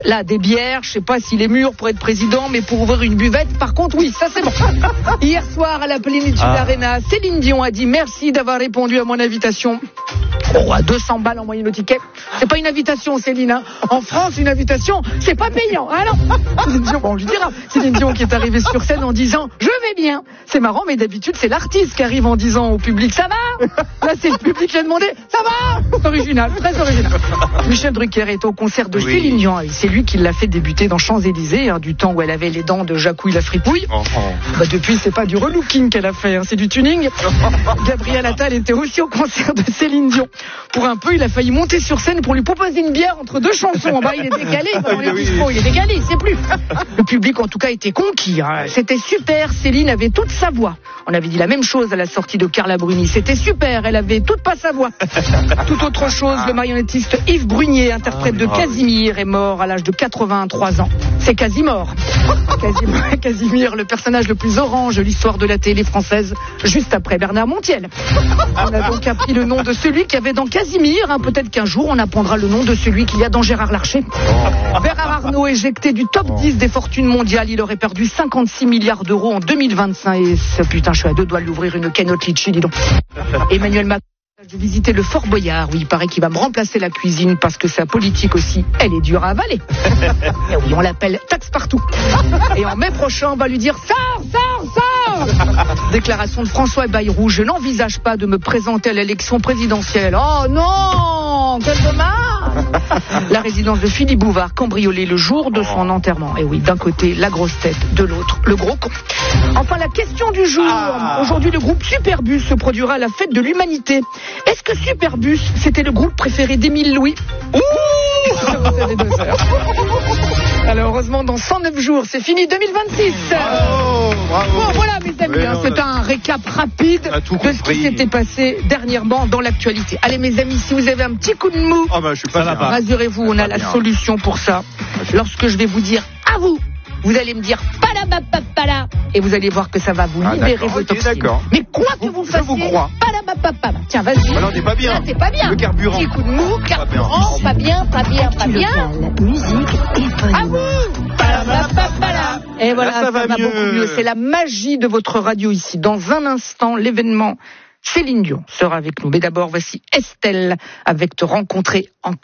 Là, des bières, je sais pas s'il est mûr pour être président, mais pour ouvrir une buvette, par contre, oui, ça c'est bon. Hier soir, à la Plénitude Arena, Céline Dion a dit merci d'avoir répondu à mon invitation. Oh, à 200 balles en moyenne au ticket. C'est pas une invitation, Céline, hein. En France, une invitation, c'est pas payant. Ah non. Céline Dion, bon, on lui dira. Céline Dion qui est arrivée sur scène en disant je vais bien. C'est marrant, mais d'habitude, c'est l'artiste qui arrive en disant au public ça va. Là, c'est le public qui a demandé ça va. C'est original, très original. Michel Drucker est au concert de Céline Dion. C'est lui qui l'a fait débuter dans Champs-Élysées, hein, du temps où elle avait les dents de Jacouille la fripouille. Bah, depuis, c'est pas du relooking qu'elle a fait, hein, c'est du tuning. Gabriel Attal était aussi au concert de Céline Dion. Pour un peu, il a failli monter sur scène pour lui proposer une bière entre deux chansons. Bah, il est décalé, il est décalé, il sait plus. Le public, en tout cas, était conquis. Hein. C'était super, Céline avait toute sa voix. On avait dit la même chose à la sortie de Carla Bruni. C'était super, elle avait toute pas sa voix. Tout autre chose, le marionnettiste Yves Brunier, interprète de Casimir, est mort à l'âge de 83 ans. C'est Casimir. Casimir, le personnage le plus orange de l'histoire de la télé française, juste après Bernard Montiel. On a donc appris le nom de celui qui avait dans Casimir. Hein, peut-être qu'un jour, on apprendra le nom de celui qu'il y a dans Gérard Larcher. Bernard Arnault, éjecté du top 10 des fortunes mondiales, il aurait perdu 56 milliards d'euros en 2025. Et putain, je suis à deux doigts de l'ouvrir une canotte litchi, dis donc. Emmanuel Macron de visiter le Fort Boyard. Oui, il paraît qu'il va me remplacer la cuisine parce que sa politique aussi, elle est dure à avaler. Et oui, on l'appelle taxe partout. Et en mai prochain, on va lui dire sors. Déclaration de François Bayrou, je n'envisage pas de me présenter à l'élection présidentielle. Oh non, quel dommage. La résidence de Philippe Bouvard cambriolée le jour de son enterrement. Et oui, d'un côté la grosse tête, de l'autre le gros con. Enfin, la question du jour. Aujourd'hui, le groupe Superbus se produira à la fête de l'humanité. Est-ce que Superbus, c'était le groupe préféré d'Émile Louis? Alors, heureusement, dans 109 jours, c'est fini 2026. Bravo. Bon, voilà, mes amis, c'est un récap rapide de ce qui s'était passé dernièrement dans l'actualité. Allez, mes amis, si vous avez un petit coup de mou, je suis pas là-bas. rassurez-vous, on a la solution pour ça. Lorsque je vais vous dire à vous, vous allez me dire palabapapala et vous allez voir que ça va vous libérer vos toxines. Mais quoi que vous fassiez, palabapapala. Tiens, vas-y. Alors, t'es pas bien. Là, t'es pas bien. Le carburant. Petit coup de mou, carburant, pas bien. Musique éponyme. À vous. Palabapapala. Et voilà, là, ça va beaucoup mieux. C'est la magie de votre radio ici. Dans un instant, l'événement Céline Dion sera avec nous. Mais d'abord, voici Estelle avec Te rencontrer encore.